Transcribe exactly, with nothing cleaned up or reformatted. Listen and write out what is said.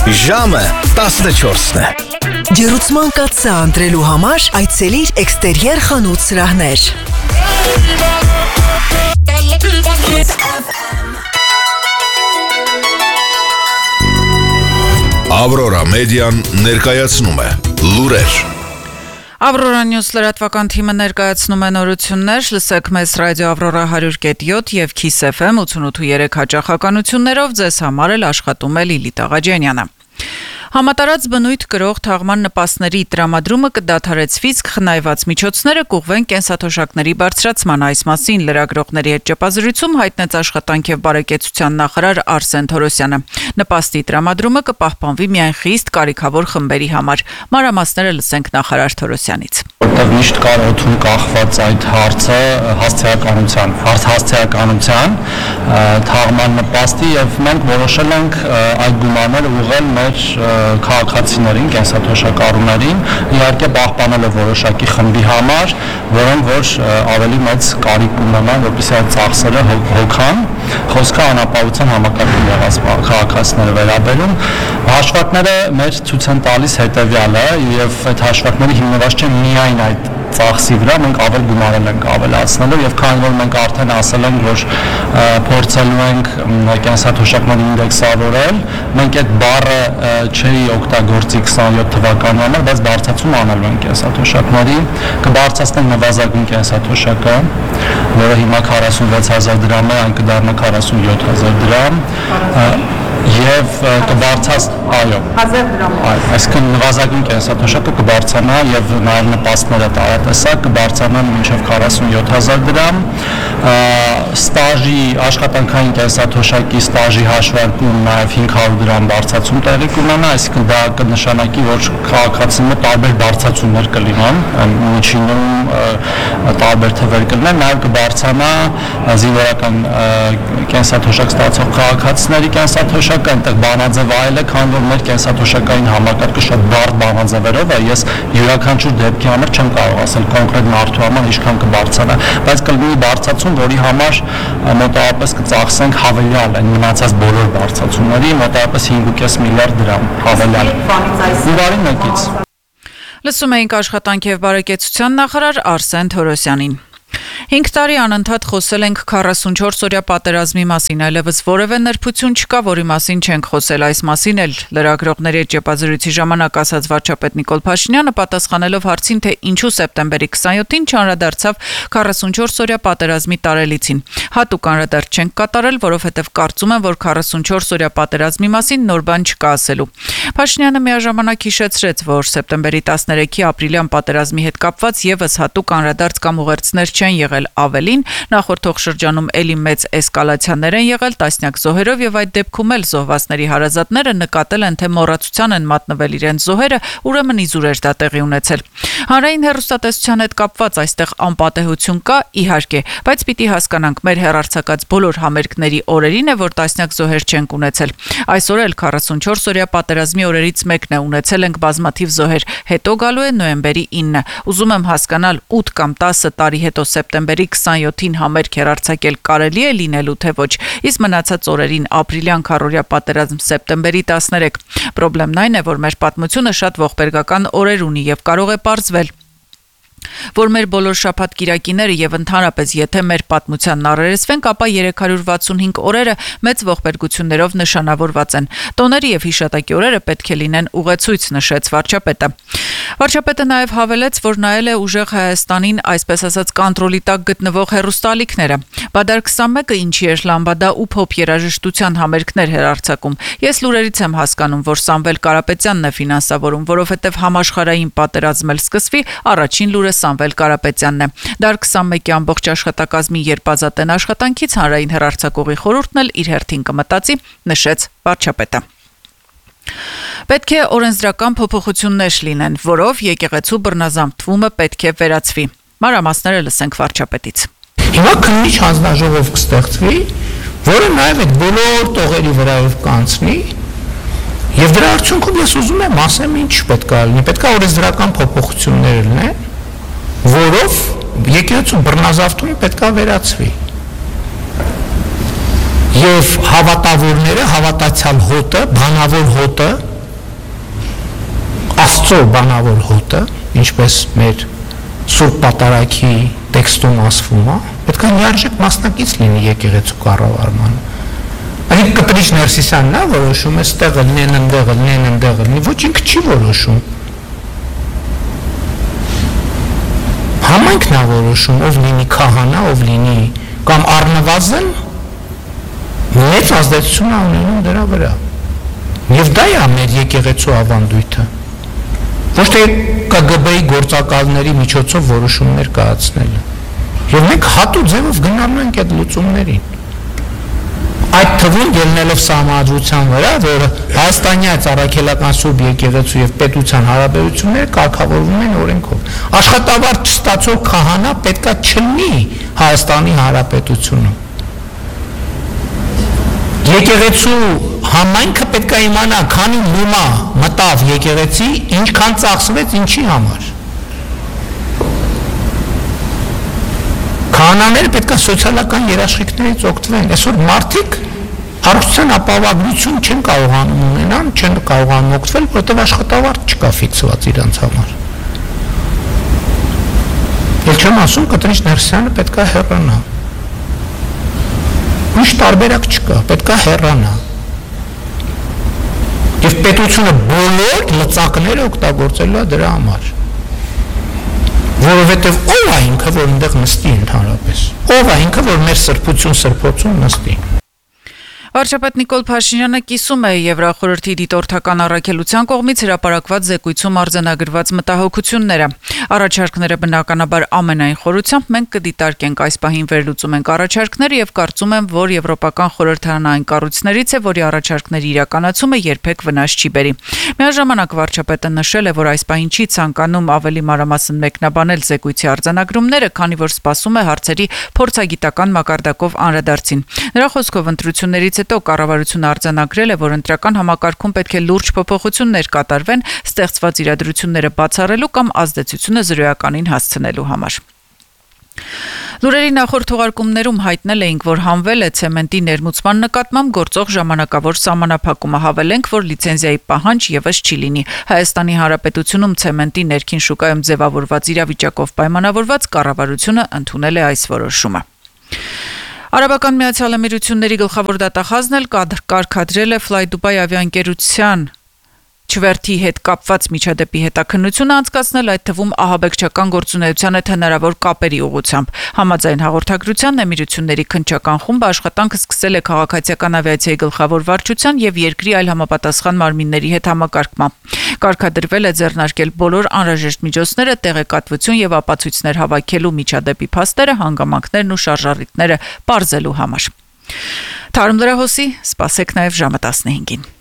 Ժամը տասնչորսն է։ Ջերուցման կաթսա ընտրելու համար այցելիր Էքստերիեր խանութ սրահներ։ Ավրորա մեդիան ներկայացնում է լուրեր։ Ավրորա Նյուս լրատվական թիմը ներկայացնում է նորություններ, լսեք մեզ ռադիո Ավրորա one hundred point seven եւ Kiss F M eighty-eight point three հաճախականություններով, ձեզ համար էլ աշխատում է Լիլիթ Աղաջանյանը։ Համատարած բնույթ կրող թաղման նպաստների տրամադրումը կդադարեցվի, իսկ խնայված միջոցները կուղղվեն կենսաթոշակների բարձրացման։ Այս մասին լրագրողների հետ ճեպազրույցում հայտնեց աշխատանք եւ բարեկեցության նախարար Արսեն Թորոսյանը։ Նպաստի տրամադրումը կպահպանվի միայն խիստ կարիքավոր խմբերի համար։ Մանրամասները լսենք նախարար Թորոսյանից։ Որտեղ միշտ կար օդում կախված այդ հարցը հասցեականության, հասցեականության թաղման նպաստի եւ մենք որոշել ենք այդ գումարները ուղղել մեր քաղաքացիներին, կենսաթոշակառուներին, իհարկե պահպանելով որոշակի խմբի համար, որոնք որ ավելի մեծ կարիք ունենան, որպեսզի այդ ծախսերը հոգան։ Խոսքը անապահովության համակարգին եղած քաղաքացիները վերաբերում։ Հաշվարկները մեր ցույց են տալիս հետեւյալը եւ այդ հաշվարկները հիմնված չեն միայն այդ ծախսի վրա, մենք ավել գումարել ենք ավելացնելով եւ քանի որ մենք արդեն ասել ենք, որ փորձելու ենք կենսաթոշակների ինդեքսավորել, մենք այդ բառը չի օգտագործի twenty-seven թվականի համար, բայց բարձրացում անելու ենք կենսաթոշակների, կբարձրացնենք նվազագույն կենսաթոշակը, որը հիմա forty-six thousand դրամ է, այն կդառնա forty-seven thousand դրամ, եւ կբարձրաց, այո, հազար դրամ։ Այսինքն նվազագույն կենսաթոշակը կբարձրանա եւ նաեւ նպաստները տարատեսակ կբարձրանան մինչեւ forty-seven thousand դրամ, ստաժի աշխատանքային կենսաթոշակի ստաժի հաշվարկում նաեւ five hundred դրամ բարձրացում տեղի կունենա, այսինքն դա կնշանակի, որ քաղաքացիները տարբեր բարձրացումներ կլինեն, միջինում տարբեր թվեր կլինեն, նաեւ կբարձրանա զինվորական կենսաթոշակ ստացող քաղաքացիների կենսաթոշակ այնտեղ բանաձև այլ է, քանի որ մեր կենսաթոշակային համակարգը շատ բարդ բանաձևերով է, ես յուրաքանչյուր դեպքի համար չեմ կարող ասել կոնկրետ մարդու համար ինչքան կբարձրանա, բայց կլինի բարձրացում, որի համար մոտավորապես կծախսենք հավելյալ այն մնացած բոլոր բարձրացումների, մոտավորապես five point five միլիարդ դրամ հավելյալ։ Հունվարի մեկից։ Լսում էինք աշխատանք եւ բարեկեցության նախարար Արսեն Թորոսյանին։ Հինգ տարի անընդհատ խոսել ենք forty-four օրյա պատերազմի մասին, այլևս որևէ նրբություն չկա, որի մասին չենք խոսել, այս մասին էլ լրագրողների հետ ճեպազրույցի ժամանակ ասաց վարչապետ Նիկոլ Փաշինյանը, պատասխանելով հարցին, թե ինչու սեպտեմբերի twenty-sevenին չանդրադարձավ forty-four օրյա պատերազմի տարելիցին։ Հատուկ անդրադարձ չենք կատարել, որովհետև կարծում եմ, որ forty-four օրյա պատերազմի մասին նոր բան չկա ասելու։ Փաշինյանը միաժամանակ հիշեցրեց, որ սեպտեմբերի twenty-third-ի ապրիլյան պատերազմի հետ կապված եւս հատուկ անդրադարձ կամ ուղերձներ չեն եղել, ավելին նախորդող շրջանում էլի մեծ էսկալացիաներ են եղել տասնյակ զոհերով եւ այդ դեպքում էլ զոհվածների հարազատները նկատել են, թե մոռացության են մատնվել իրենց զոհերը, ուրեմն իզուր էր դա տեղի ունեցել։ Հանրային հեռուստատեսության հետ կապված այստեղ անպատեհություն կա, իհարկե, բայց պիտի հասկանանք, մեր հեռարձակած բոլոր համերգների օրերին է, որ տասնյակ զոհեր չենք ունեցել։ Այսօր էլ forty-four օրյա պատերազմի օրերից մեկն է, ունեցել ենք բազմաթիվ զոհեր, հետո գալու է նոյեմբերի ninth։ Ուզում եմ հասկանալ eight կամ ten տարի հետո սեպտեմբերի twenty-sevenին համերգ հեռարձակել կարելի է լինելու, թե ոչ, իսկ մնացած օրերին ապրիլյան քառօրյա պատերազմ սեպտեմբերի twenty-third։ Պրոբլեմն այն է, որ մեր պատմությունը շատ ողբերգական օրեր ունի եւ կարող է պարզվել, որ մեր բոլոր շաբաթ-կիրակիները եւ ընդհանրապես եթե մեր պատմությանն առերեսվենք, ապա three hundred sixty-five օրերը մեծ ողբերգություններով նշանավորված են։ Տոների եւ հիշատակի օրերը պետք է լինեն ուղեցույց, նշեց վարչապետը։ Վարչապետը նաեւ հավելեց, որ նայել է ուժեղ Հայաստանին, այսպես ասած, կոնտրոլի տակ գտնվող հեռուստալիքները։ Բադար twenty-one-ը ինչի էր լամբադա ու փոփ երաժշտության համերգներ հեռարձակում։ Ես լուրերից եմ հասկանում, որ Սամվել Կարապետյանն է ֆինանսավորում, որովհետեւ համաշխարհային պատերազմ էլ սկսվի, առաջին լուրը Սամվել Կարապետյանն է։ Դար twenty-one-ի ամբողջ աշխատակազմի երբազատեն աշխատանքից հանրային հեռարձակողի խորհուրդն էլ իր հերթին կմտածի, նշեց վարչապետը։ Պետք է օրենսդրական փոփոխություններ լինեն, որով եկեղեցու բռնազավթումը պետք է վերացվի։ Մանրամասները լսենք վարչապետից։ Հիմա քննիչ հանձնաժողով կստեղծվի, որը նաև այդ բոլոր տողերի վրայով կանցնի, եւ դրա արդյունքում ես ուզում եմ ասեմ ինչ պետք է լինի, պետք է օրենսդրական փոփոխություններ լինեն, որով եկեղեցու բռնազավթումը պետք է վերացվի։ Եվ հավատավորները, հավատացյալ հոտը, բանավոր հոտը Աստծո բանավոր հոտը, ինչպես մեր Սուրբ Պատարագի տեքստում ասվում է, պետք է լիարժեք մասնակից լինի եկեղեցու կառավարմանը։ Այդ կտրիչ Ներսիսյանն է որոշում, այստեղ լինեն, ընդեղ լինեն, ընդեղ լինի, ոչ ինքը չի որոշում։ Համայնքն է որոշում, ով լինի քահանա, ով լինի կամ առնվազն մեծ ազդեցություն է ունենում դրա վրա։ Եվ դա է մեր եկեղեցու ավանդույթը։ Ոչ թե Կ Գ Բ-ի գործակալների միջոցով որոշումներ կայացնելը։ Եվ մենք հատու ձևով գնալու ենք այդ լուծումներին։ Այդ թվում ելնելով սահմանադրության վրա, որը Հայաստանյան Առաքելական Սուրբ եկեղեցու եւ պետության հարաբերությունները կարգավորվում են օրենքով։ Աշխատավարձ չստացող քահանա պետքա չլինի Հայաստանի Հանրապետությունում։ Եկեղեցու համայնքը պետք է իմանա, քանի լումա մտավ եկեղեցի, ինչքան ծախսվեց, ինչի համար։ Քահանաները պետք է սոցիալական երաշխիքներից օգտվեն։ Այսօր մարդիկ առողջության ապահովագրություն չեն կարողանում ունենալ, չեն կարողանում օգտվել, որովհետև աշխատավարձ չկա ֆիքսված իրանց համար։ Էլ չեմ ասում, Կտրիչ Ներսիսյանը պետք է հեռանա։ Ինչ տարբերակ չկա, պետք է հեռանա։ Եվ պետությունը բոլոր լծակները օգտագործելու է դրա համար։ Որովհետև ով է ինքը, որ այնտեղ նստի ընդհանրապես։ Ով է ինքը, որ մեր սրբություն սրբոցում նստի։ Վարչապետ Նիկոլ Փաշինյանը կիսում է Եվրախորհրդի դիտորդական առաքելության կողմից հրապարակված զեկույցում արձանագրված մտահոգությունները։ Առաջարկները բնականաբար ամենայն խորությամբ մենք կդիտարկենք, այս պահին վերլուծում ենք առաջարկները եւ կարծում եմ, որ Եվրոպական խորհրդարանը այն կառույցներից է, որի առաջարկների իրականացումը երբեք վնաս չի բերի։ Միաժամանակ վարչապետը նշել է, որ այս պահին չի ցանկանում ավելի մանրամասն մեկնաբանել զեկույցի արձանագրումները, քանի որ սպասում է հարցերի փորձագիտական մակարդակով անդրադարձին։ Նրա խոսքով ընտրություններից հետո կառավարությունը արձանագրել է, որ ընտրական համակարգում պետք է լուրջ փոփոխություններ կատարվեն ստեղծված իրադրությունները բացառելու կամ ազդեցությունը զրոյականին հասցնելու համար։ Լուրերի նախորդ թողարկումներում հայտնել էինք, որ հանվել է ցեմենտի ներմուծման նկատմամբ գործող ժամանակավոր սահմանափակումը, հավելենք, որ լիցենզիայի պահանջ եւս չի լինի։ Հայաստանի Հանրապետությունում ցեմենտի ներքին շուկայում ձևավորված իրավիճակով պայմանավորված կառավարությունը ընդունել է այս որոշումը։ Արաբական Միացյալ Էմիրությունների գլխավոր դատախազն էլ կարգադրել է Fly Dubai ավիաընկերության չվերթի հետ կապված միջադեպի հետաքննությունը անցկացնել, այդ թվում ահաբեկչական գործունեության հետ հնարավոր կապերի ուղղությամբ։ Համաձայն հաղորդագրության Էմիրությունների քննչական խումբը աշխատանքը սկսել է քաղաքացիական ավիացիայի գլխավոր վարչության եւ երկրի այլ համապատասխան մարմինների հետ համակարգմամբ։ Կարգադրվել է ձեռնարկել բոլոր անհրաժեշտ միջոցները տեղեկատվություն եւ ապացույցներ հավաքելու միջադեպի փաստերը, հանգամանքներն ու շարժառիթները պարզելու համար։ Թարմ լրահոսի սպասեք նաեւ ժամը տասնհինգին։